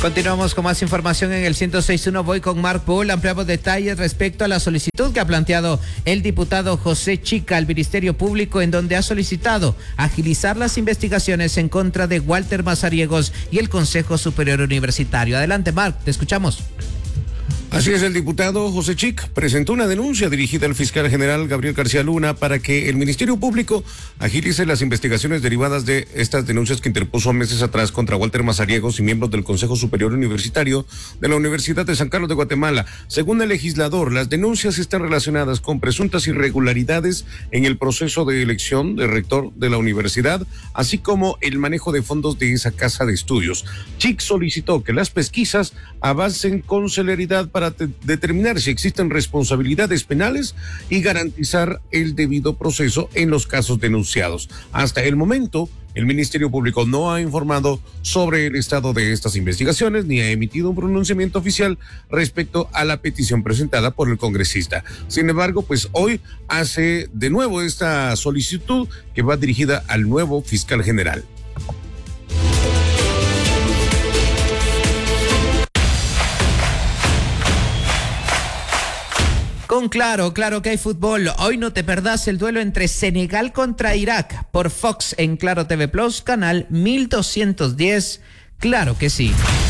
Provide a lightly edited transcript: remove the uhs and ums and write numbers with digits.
Continuamos con más información en el 106.1. Voy con Mark Bull. Ampliamos detalles respecto a la solicitud que ha planteado el diputado José Chica al Ministerio Público, en donde ha solicitado agilizar las investigaciones en contra de Walter Mazariegos y el Consejo Superior Universitario. Adelante, Mark, te escuchamos. Así es, el diputado José Chic presentó una denuncia dirigida al fiscal general Gabriel García Luna para que el Ministerio Público agilice las investigaciones derivadas de estas denuncias que interpuso meses atrás contra Walter Mazariegos y miembros del Consejo Superior Universitario de la Universidad de San Carlos de Guatemala. Según el legislador, las denuncias están relacionadas con presuntas irregularidades en el proceso de elección del rector de la universidad, así como el manejo de fondos de esa casa de estudios. Chic solicitó que las pesquisas avancen con celeridad para determinar si existen responsabilidades penales y garantizar el debido proceso en los casos denunciados. Hasta el momento, el Ministerio Público no ha informado sobre el estado de estas investigaciones ni ha emitido un pronunciamiento oficial respecto a la petición presentada por el congresista. Sin embargo, pues hoy hace de nuevo esta solicitud que va dirigida al nuevo fiscal general. Con Claro que hay fútbol. Hoy no te perdás el duelo entre Senegal contra Irak por Fox en Claro TV Plus, canal 1210. Claro que sí.